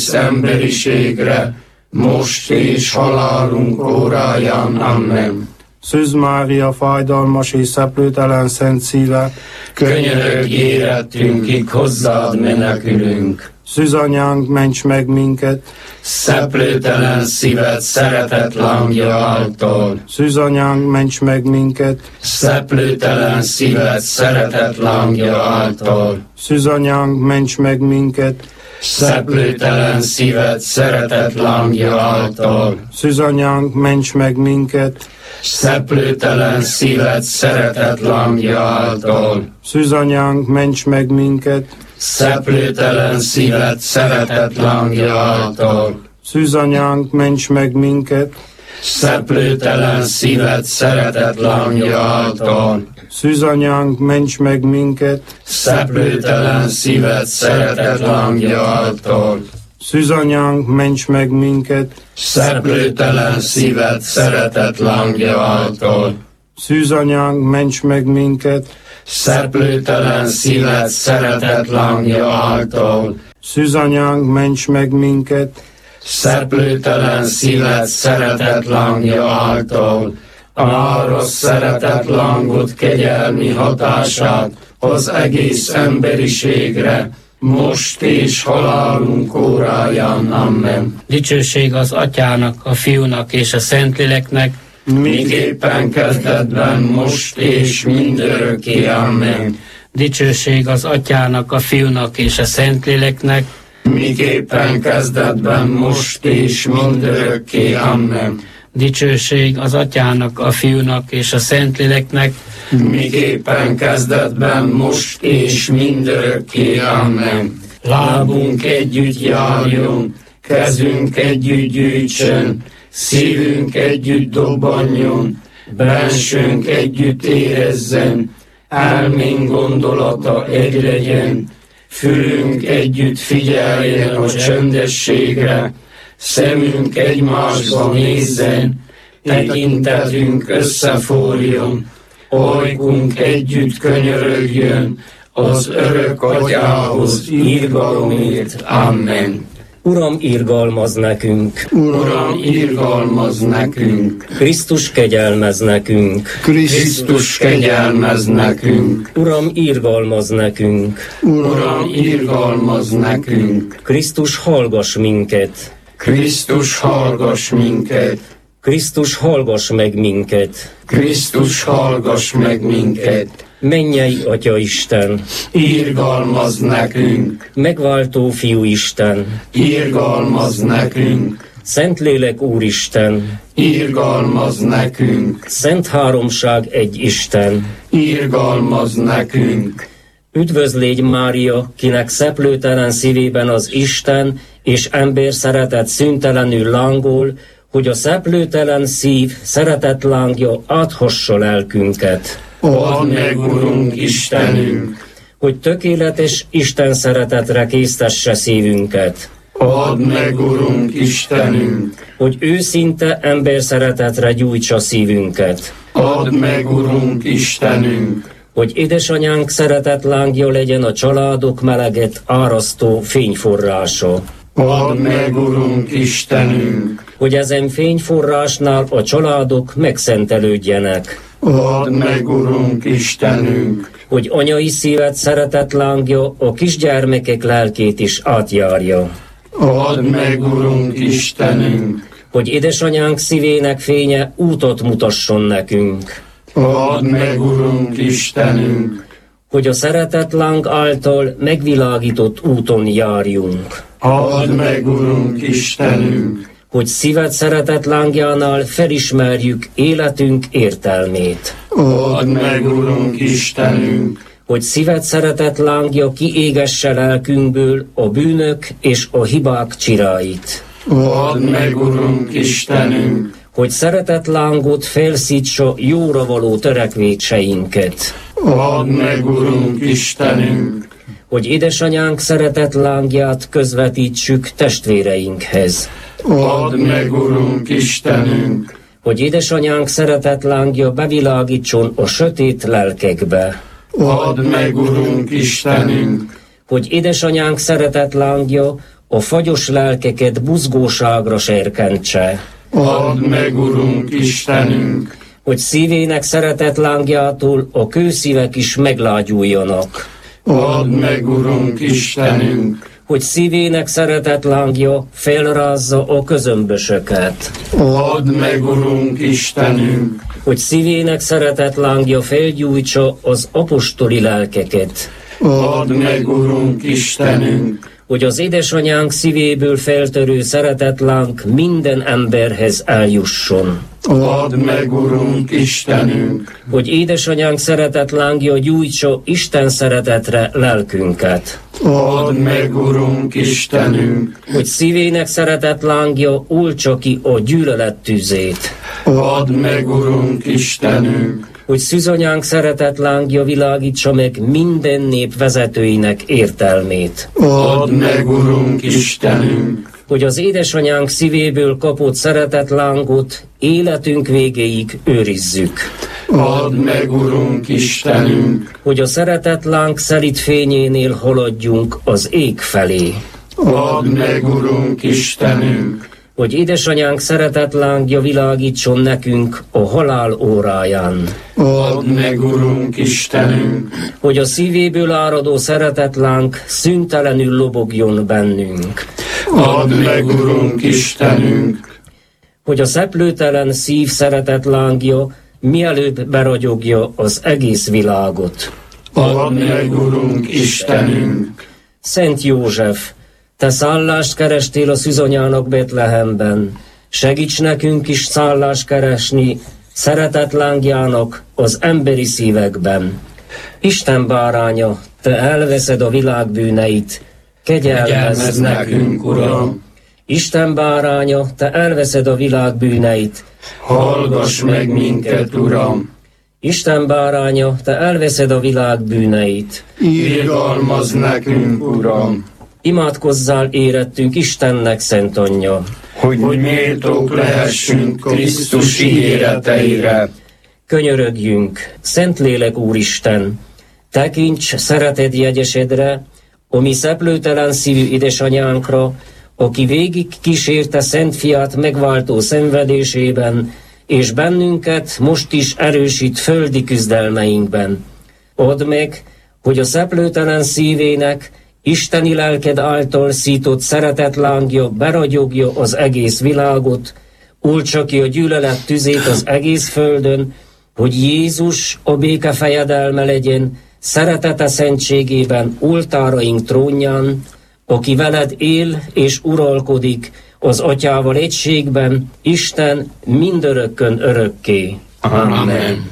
emberiségre, most és halálunk óráján. Amen. Szűz Mária, fájdalmas és szeplőtelen szent szíve, Könyörögj érettünkig, hozzád menekülünk. Szűz anyánk, ments meg minket, Szeplőtelen szíved szeretet lángja által. Szűz anyánk, ments meg minket, Szeplőtelen szíved szeretet lángja által. Szűz anyánk, ments meg minket, Szeplőtelen szíved szeretet lángja által. Szűz anyánk, ments meg minket, Szeplőtelen szíved szeretet lángja által. Szűz anyánk, ments meg minket, Szeplőtelen szíved szeretet lángja által. Szűz anyánk, ments meg minket, Szeplőtelen szíved szeretet lángja által. Szűz anyánk, ments meg minket, Szeplőtelen szíved szeretet lángja által. Szűz anyánk, ments meg minket, Szeplőtelen szíved szeretet lángja által. Szűz anyánk, ments meg minket, Szeplőtelen szíved szeretet lángja által. Szűz anyánk, ments meg minket, Szeplőtelen szíved szeretet lángja által. Áras szeretet lángot kegyelmi hatását az egész emberiségre, most és halálunk óráján. Amen. Dicsőség az Atyának, a Fiúnak és a Szentléleknek, miképpen kezdetben, most és mindörökké. Amen. Dicsőség az Atyának, a Fiúnak és a Szentléleknek, miképpen kezdetben, most és mindörökké. Amen. Dicsőség az Atyának, a Fiúnak és a Szentléleknek, miképpen kezdetben, most és mindörökké. Amen. Lábunk együtt járjon, kezünk együtt gyűjtsön, szívünk együtt dobbanjon, bensőnk együtt érezzen, elménk gondolata egy legyen, fülünk együtt figyeljen a csöndességre, szemünk egymásba nézzen, tekintetünk összeforjon, ajkunk együtt könyörögjön az örök Atyához irgalomért. Amen. Uram, irgalmaz nekünk! Uram, irgalmaz nekünk! Krisztus kegyelmez nekünk! Krisztus kegyelmez nekünk! Uram, irgalmaz nekünk! Uram, irgalmaz nekünk! Krisztus hallgass minket! Krisztus hallgass minket! Krisztus hallgass meg minket! Krisztus hallgass meg minket! Mennyei Atya Isten! Irgalmaz nekünk! Megváltó Fiú Isten! Irgalmaz nekünk! Szentlélek Úristen! Irgalmaz nekünk! Szent Háromság egy Isten! Irgalmaz nekünk! Üdvözlégy Mária, kinek szeplőtelen szívében az Isten és ember szeretet szüntelenül lángol, hogy a szeplőtelen szív szeretet lángja áthassa lelkünket. Add meg, Urunk Istenünk! Hogy tökéletes Isten szeretetre késztesse szívünket. Add meg, Urunk Istenünk! Hogy őszinte ember szeretetre gyújtsa szívünket. Add meg, Urunk Istenünk! Hogy édesanyánk szeretet lángja legyen a családok meleget árasztó fényforrása. Add meg, Urunk Istenünk! Hogy ezen fényforrásnál a családok megszentelődjenek. Add meg, Urunk Istenünk! Hogy anyai szíved szeretet lángja a kisgyermekek lelkét is átjárja. Add meg, Urunk Istenünk! Hogy édesanyánk szívének fénye útot mutasson nekünk. Add meg, Urunk Istenünk! Hogy a szeretet láng által megvilágított úton járjunk. Add meg, Urunk Istenünk! Hogy szíved szeretet lángjánál felismerjük életünk értelmét. Add meg, Urunk Istenünk! Hogy szíved szeretet lángja kiégesse lelkünkből a bűnök és a hibák csiráit. Add meg, Urunk Istenünk! Hogy szeretet lángot felszítsa jóra való törekvéseinket. Add meg, Urunk Istenünk! Hogy édesanyánk szeretet lángját közvetítsük testvéreinkhez. Add meg, Urunk Istenünk! Hogy édesanyánk szeretet lángja bevilágítson a sötét lelkekbe. Add meg, Urunk Istenünk! Hogy édesanyánk szeretet lángja a fagyos lelkeket buzgóságra serkentse. Add meg, Urunk Istenünk, hogy szívének szeretet lángjától a kőszívek is meglágyuljanak. Add meg, Urunk Istenünk, hogy szívének szeretet lángja felrázza a közömbösöket. Add meg, Urunk Istenünk, hogy szívének szeretet lángja felgyújtsa az apostoli lelkeket. Add meg, Urunk Istenünk, hogy az édesanyánk szívéből feltörő szeretetláng minden emberhez eljusson. Add meg, Urunk Istenünk, hogy édesanyánk szeretetlángja gyújtsa Isten szeretetre lelkünket. add meg, Urunk Istenünk, hogy szívének szeretetlángja oltsa ki a gyűlölet tüzét. add meg, Urunk Istenünk, hogy szűzanyánk szeretetlángja világítsa meg minden nép vezetőinek értelmét. add meg, Urunk Istenünk, hogy az édesanyánk szívéből kapott szeretetlángot életünk végéig őrizzük. add meg, Urunk Istenünk, hogy a szeretetláng szelíd fényénél haladjunk az ég felé. add meg, Urunk Istenünk, hogy édesanyánk szeretetlángja világítson nekünk a halál óráján. add meg, Urunk Istenünk, hogy a szívéből áradó szeretetláng szüntelenül lobogjon bennünk. add meg, Urunk Istenünk, hogy a szeplőtelen szív szeretetlángja mielőbb beragyogja az egész világot. add meg, Urunk Istenünk, Szent József, te szállást kerestél a szűzanyának Betlehemben, segíts nekünk is szállást keresni szeretetlángjának az emberi szívekben. Isten báránya, te elveszed a világ bűneit, kegyelmezz nekünk, Uram, Isten báránya, te elveszed a világ bűneit, hallgass meg minket, Uram, Isten báránya, te elveszed a világ bűneit. irgalmazz nekünk, Uram, Imádkozzál érettünk Istennek, Szent Anyja, hogy méltók lehessünk Krisztus ígéreteire. könyörögjünk, Szentlélek Úristen, tekints szereted jegyesedre, a mi szeplőtelen szívű édesanyánkra, aki végig kísérte Szent Fiát megváltó szenvedésében, és bennünket most is erősít földi küzdelmeinkben. Add meg, hogy a szeplőtelen szívének isteni lelked által szított szeretetlángja beragyogja az egész világot, oltsa ki a gyűlölet tüzét az egész földön, hogy Jézus a béke fejedelme legyen, szeretete szentségében oltáraink trónján, aki veled él és uralkodik az Atyával egységben, Isten mindörökkön örökké. Amen.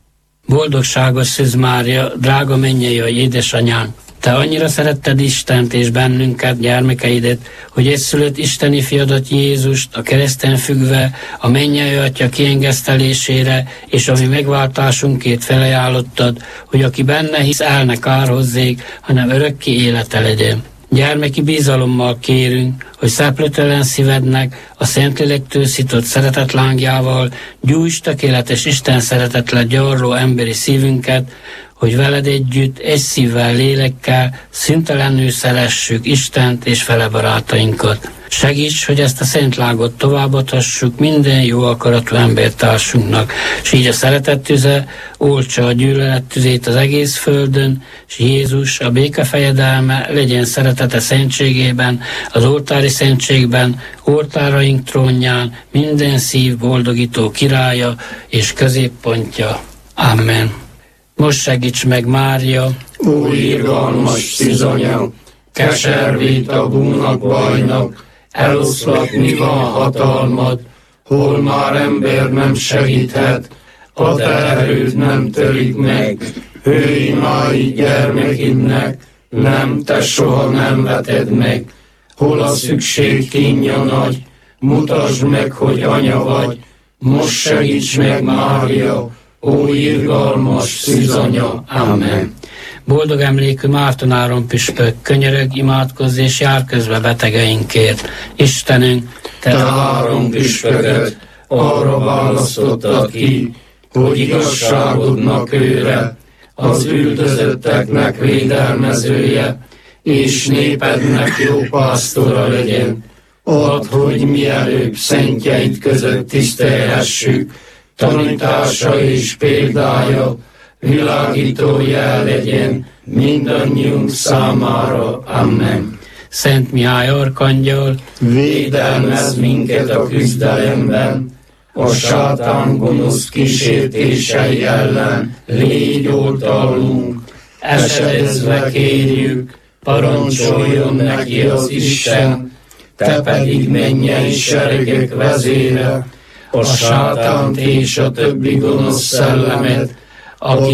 Boldogságos Szűz Mária, drága mennyei édesanyánk! Te annyira szeretted Istent és bennünket, gyermekeidet, hogy egyszülött isteni fiadat Jézust a kereszten függve a mennyei Atya kiengesztelésére és a mi megváltásunkért felajánlottad, hogy aki benne hisz, el ne kárhozzék, hanem örökké élete legyen. Gyermeki bizalommal kérünk, hogy szeplőtelen szívednek a Szentlélektől szított szeretetlángjával gyújtsd tökéletes Isten szeretetre gyarló emberi szívünket, hogy veled együtt, egy szívvel, lélekkel szüntelenül szeressük Istent és fele barátainkat. Segíts, hogy ezt a szent lágot továbbadhassuk minden jó akaratú embertársunknak, és így a szeretet tüze oltsa a gyűlölet tüzét az egész földön, és Jézus a béke fejedelme legyen szeretete szentségében, az oltári szentségben, oltáraink trónján, minden szív boldogító királya és középpontja. Amen. Most segíts meg, Mária, Ó, irgalmas szűzanya, keservét a búnak bajnak, eloszlatni van hatalmad, hol már ember nem segíthet, a te erőd nem törik meg, hőimái gyermekidnek, nem, te soha nem veted meg, hol a szükség kínja nagy, mutasd meg, hogy anya vagy, most segíts meg, Mária, ó irgalmas szűzanya. Amen. boldog emlékű Márton Áron püspök, könyörög, imádkozz és jár közbe betegeinkért. Istenünk, Te Áron püspököt arra választottad ki, hogy igazságodnak őre, az üldözötteknek védelmezője, és népednek jó pásztora legyen. Add, hogy mielőbb szentjeid között tisztelhessük, tanítása és példája világító jel legyen mindannyiunk számára. Amen. Szent Mihály arkangyal, Védelmezz minket a küzdelemben, a sátán gonosz kísértései ellen, légy oltalunk, esedezve kérjük, parancsoljon neki az Isten, te pedig mennyei seregek vezére, a sátánt és a többi gonosz szellemet, aki